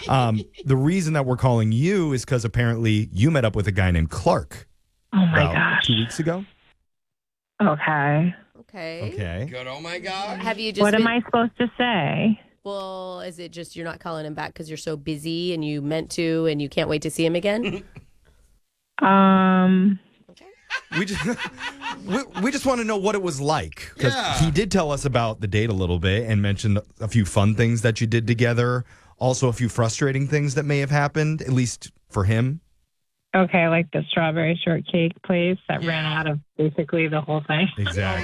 The reason that we're calling you is because apparently you met up with a guy named Clark. Oh, my about gosh. 2 weeks ago. Okay. Okay. Good. Oh my God. Have you just What am I supposed to say? Well, is it just you're not calling him back because you're so busy and you meant to and you can't wait to see him again? We just we just want to know what it was like, because Yeah. he did tell us about the date a little bit and mentioned a few fun things that you did together. Also, a few frustrating things that may have happened, at least for him. Okay, like the strawberry shortcake place that ran out of basically the whole thing. Exactly.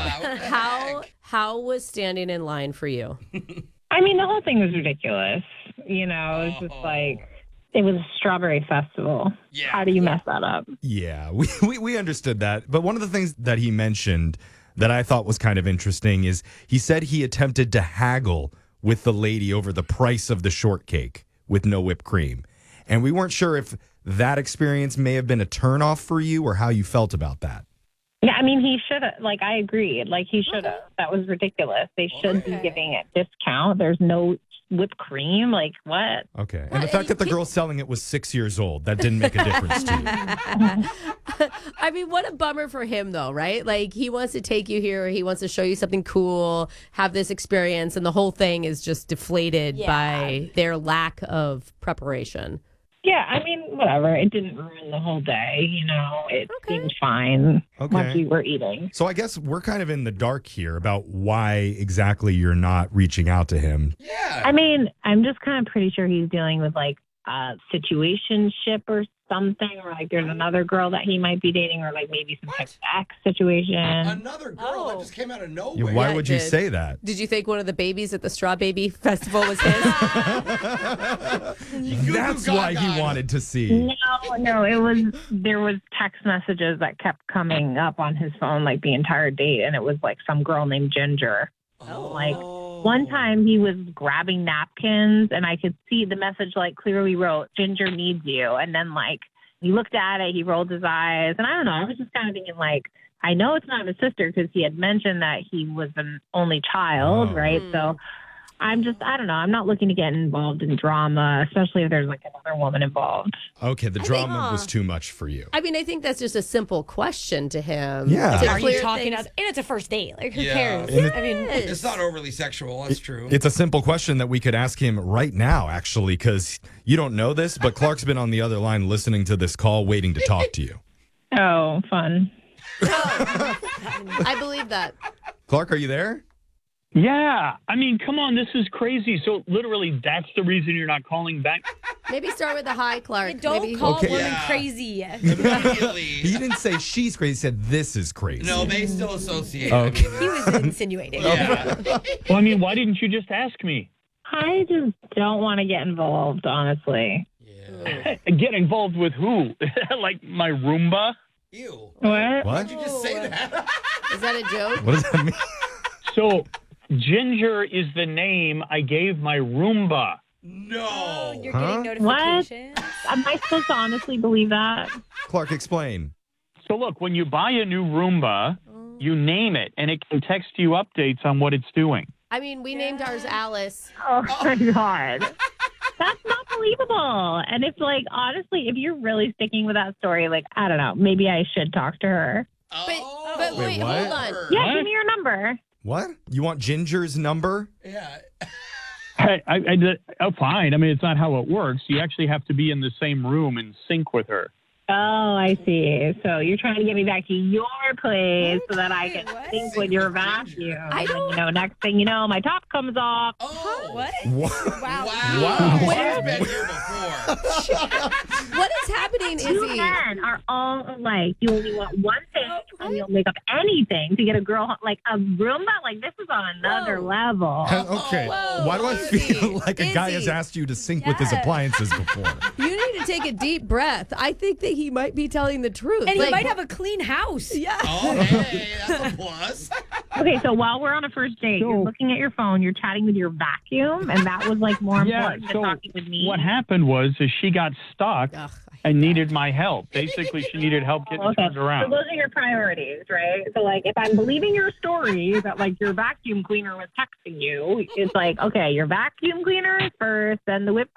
How was standing in line for you? I mean, the whole thing was ridiculous. You know, it was just like, it was a strawberry festival. Yeah. How do you mess that up? Yeah, we understood that. But one of the things that he mentioned that I thought was kind of interesting is he said he attempted to haggle with the lady over the price of the shortcake with no whipped cream. And we weren't sure if that experience may have been a turnoff for you or how you felt about that. Yeah, I mean, he should have, like, I agreed. Like, he should have. That was ridiculous. They should be giving a discount. There's no whipped cream. Like, what? Okay. And the fact that the girl selling it was 6 years old, that didn't make a difference to you. I mean, what a bummer for him, though, right? Like, he wants to take you here. He wants to show you something cool, have this experience, and the whole thing is just deflated by their lack of preparation. Yeah, I mean, whatever. It didn't ruin the whole day. You know, it seemed fine once we were eating. So I guess we're kind of in the dark here about why exactly you're not reaching out to him. Yeah. I mean, I'm just kind of pretty sure he's dealing with like a situationship or something, or like there's another girl that he might be dating, or like maybe some type of ex situation. Another girl that just came out of nowhere. Why would you say that? Did you think one of the babies at the Straw Baby Festival was his? That's why he wanted to see. No, there was text messages that kept coming up on his phone like the entire date, and it was like some girl named Ginger. Like one time he was grabbing napkins and I could see the message like clearly wrote, "Ginger needs you." And then like he looked at it, he rolled his eyes, and I don't know, I was just kind of thinking like, I know it's not his sister because he had mentioned that he was an only child, right? So I don't know. I'm not looking to get involved in drama, especially if there's like another woman involved. Okay, the drama was too much for you. I mean, I think that's just a simple question to him. Yeah. To Are you clear talking things- and it's a first date. Like, who Yeah. cares? And I mean, It's not overly sexual. That's true. It's a simple question that we could ask him right now, actually, because you don't know this, but Clark's been on the other line listening to this call, waiting to talk to you. Oh, fun. I believe that. Clark, are you there? Yeah. I mean, come on. This is crazy. So literally, that's the reason you're not calling back? Maybe start with the hi, Clark. don't Maybe. call Okay. women Yeah. crazy. Immediately. He didn't say she's crazy. He said this is crazy. No, they still associate. Okay. He was insinuating. Yeah. Well, I mean, why didn't you just ask me? I just don't want to get involved, honestly. Get involved with who? Like my Roomba? Ew. What? What? Did you just say that? Is that a joke? What does that mean? So, Ginger is the name I gave my Roomba. No. You're getting notifications. Am I supposed to honestly believe that? Clark, explain. So, look, when you buy a new Roomba, you name it, and it can text you updates on what it's doing. I mean, we named ours Alice. Oh my God. That's not believable. And it's like, honestly, if you're really sticking with that story, like, I don't know, maybe I should talk to her. But Wait, wait, what? hold on. Yeah, What? give me your number. What? You want Ginger's number? Yeah. Oh, fine. I mean, it's not how it works. You actually have to be in the same room and sync with her. Oh, I see. So you're trying to get me back to your place so that I can sync with your vacuum. I And then, next thing you know, my top comes off. Oh. What? What? Wow. Wow. Where- She's been here before. What is happening, Two Izzy? men are all alike. You only want one thing, and you'll make up anything to get a girl like a Roomba. Like, this is on another level. Okay. Whoa, Why do I Izzy, feel like a guy has Izzy. asked you to sync with his appliances before? You need to take a deep breath. I think that he might be telling the truth. And he Like, might have a clean house. Yeah. Oh, hey, that's a plus. Okay, so while we're on a first date, you're looking at your phone, you're chatting with your vacuum, and that was like more important than talking with me. What happened was is she got stuck Ugh, and needed my help. Basically, she needed help getting Okay, turned so around. those are your priorities, right? So, like, if I'm believing your story that, like, your vacuum cleaner was texting you, it's like, okay, your vacuum cleaner is first, then the whipped